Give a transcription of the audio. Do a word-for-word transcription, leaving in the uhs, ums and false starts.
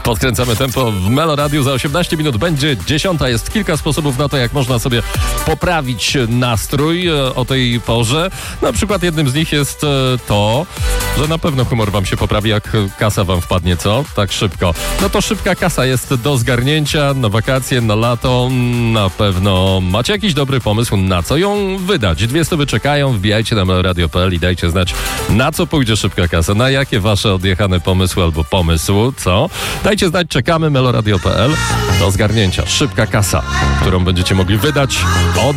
Podkręcamy tempo w Melo Radiu. Za osiemnaście minut będzie dziesiąta. Jest kilka sposobów na to, jak można sobie poprawić nastrój o tej porze. Na przykład jednym z nich jest to, że na pewno humor wam się poprawi, jak kasa wam wpadnie, co? Tak szybko. No to szybka kasa jest do zgarnięcia na wakacje, na lato. Na pewno macie jakiś dobry pomysł, na co ją wydać. Dwie stówy czekają, wbijajcie na meloradio kropka p l i dajcie znać, na co pójdzie szybka kasa, na jakie wasze odjechane pomysły albo pomysł, co? Dajcie znać, czekamy, meloradio kropka p l do zgarnięcia. Szybka kasa, którą będziecie mogli wydać od